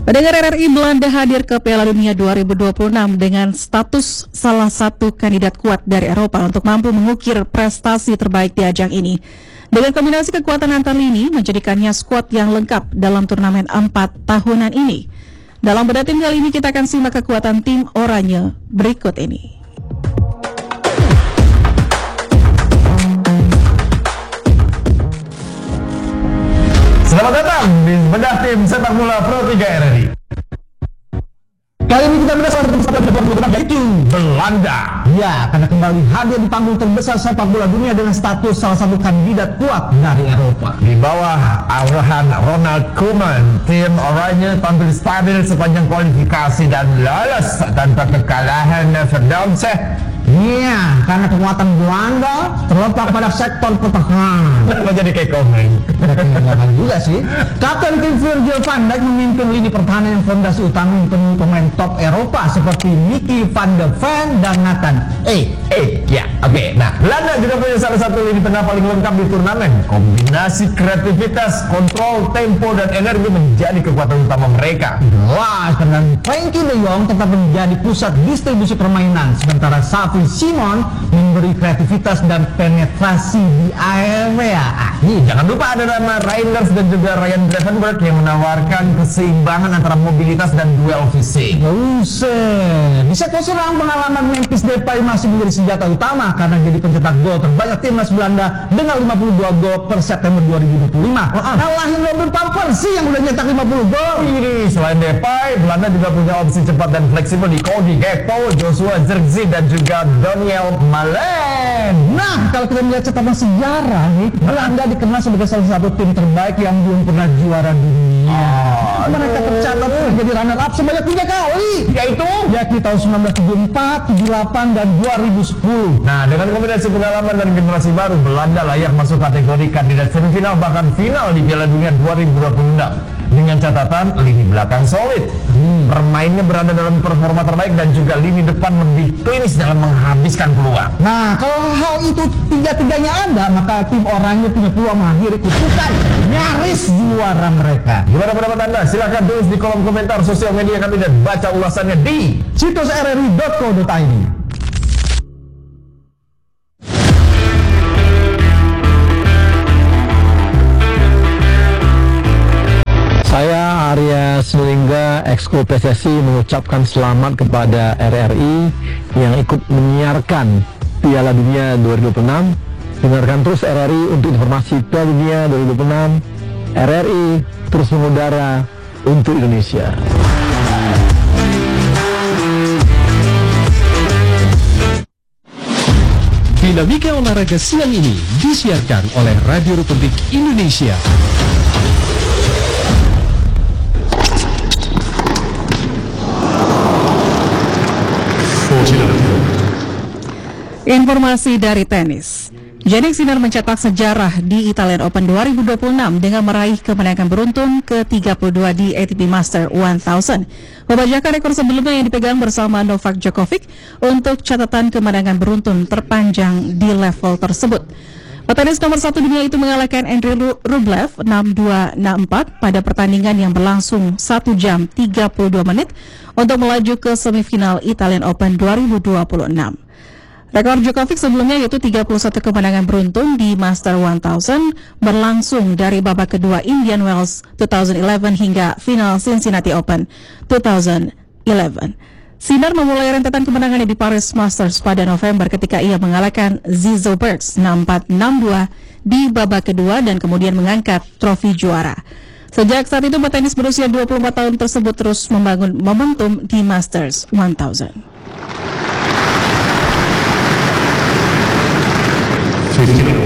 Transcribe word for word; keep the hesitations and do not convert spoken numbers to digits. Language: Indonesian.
Pendengar R R I, Belanda hadir ke Piala Dunia dua ribu dua puluh enam dengan status salah satu kandidat kuat dari Eropa untuk mampu mengukir prestasi terbaik di ajang ini. Dengan kombinasi kekuatan antar lini, menjadikannya skuad yang lengkap dalam turnamen empat tahunan ini. Dalam bedah tim kali ini kita akan simak kekuatan tim Oranye berikut ini. Selamat datang di bedah tim sepak bola Pro tiga R R I. Kali ini kita bedah salah satu sepak bola yaitu Belanda. Ya, karena kembali hadir di panggung terbesar sepak bola dunia dengan status salah satu kandidat kuat dari Eropa. Di bawah arahan Ronald Koeman, tim Oranye tampil stabil sepanjang kualifikasi dan lolos tanpa kekalahan Verdamseh. Iya, karena kekuatan Belanda terletak pada sektor pertahanan. Kenapa jadi kayak komen? Enggak juga sih. Kapten tim Virgil van Dijk memimpin lini pertahanan yang fondasi utama penuh pemain top Eropa seperti Mickey van de Ven dan Nathan. Eh, eh, ya, oke. Okay. Nah, Belanda juga punya salah satu lini tengah paling lengkap di turnamen. Kombinasi kreativitas, kontrol, tempo, dan energi menjadi kekuatan utama mereka. Wah, karena Frenkie de Jong tetap menjadi pusat distribusi permainan, sementara Xavi Simon memberi kreativitas dan penetrasi di area. Ah, nih, jangan lupa ada nama Reinders dan juga Ryan Gravenberch yang menawarkan keseimbangan antara mobilitas dan duel fisik. Buset, di sektor serang pengalaman Memphis Depay masih menjadi senjata utama karena jadi pencetak gol terbanyak timnas Belanda dengan lima puluh dua gol per September dua ribu dua puluh lima. Oh, Kalahin Robin van Persie yang udah nyetak lima puluh gol. Ini selain Depay, Belanda juga punya opsi cepat dan fleksibel di Cody Gakpo, Joshua Zirkzee dan juga Daniel Malen. Nah, kalau kita melihat catatan sejarah nih, Belanda dikenal sebagai salah satu tim terbaik yang belum pernah juara dunia. Oh, mereka tercatat menjadi runner up sebanyak tiga kali, yaitu yakni tahun seribu sembilan ratus tujuh puluh empat, tujuh puluh delapan, dan dua ribu sepuluh. Nah, dengan kombinasi pengalaman dan generasi baru, Belanda layak masuk kategori kandidat semifinal bahkan final di Piala Dunia dua ribu dua puluh enam. Dengan catatan lini belakang solid, hmm. permainnya berada dalam performa terbaik dan juga lini depan lebih klinis dalam menghabiskan peluang. Nah, kalau hal itu tiga-tiganya ada, maka tim Oranye punya peluang mengakhiri kutukan nyaris juara mereka. Gimana pendapat Anda? Silahkan tulis di kolom komentar sosial media kami dan baca ulasannya di situs r r i dot co dot i d. Saya Arya Sinulinga, Exco P S S I, mengucapkan selamat kepada R R I yang ikut menyiarkan Piala Dunia dua ribu dua puluh enam. Dengarkan terus R R I untuk informasi Piala Dunia dua ribu dua puluh enam. R R I terus mengudara untuk Indonesia. Dinamika olahraga siang ini disiarkan oleh Radio Republik Indonesia. Informasi dari tenis. Jannik Sinner mencetak sejarah di Italian Open dua ribu dua puluh enam dengan meraih kemenangan beruntun ke tiga puluh dua di A T P Master seribu, membajakan rekor sebelumnya yang dipegang bersama Novak Djokovic untuk catatan kemenangan beruntun terpanjang di level tersebut. Petenis nomor satu dunia itu mengalahkan Andrei Rublev enam dua enam empat pada pertandingan yang berlangsung satu jam tiga puluh dua menit untuk melaju ke semifinal Italian Open dua ribu dua puluh enam. Rekor Djokovic sebelumnya yaitu tiga puluh satu kemenangan beruntun di Master seribu berlangsung dari babak kedua Indian Wells dua ribu sebelas hingga final Cincinnati Open dua ribu sebelas. Sinner memulai rentetan kemenangannya di Paris Masters pada November ketika ia mengalahkan Zizo Bergs enam empat enam dua di babak kedua dan kemudian mengangkat trofi juara. Sejak saat itu petenis berusia dua puluh empat tahun tersebut terus membangun momentum di Masters seribu.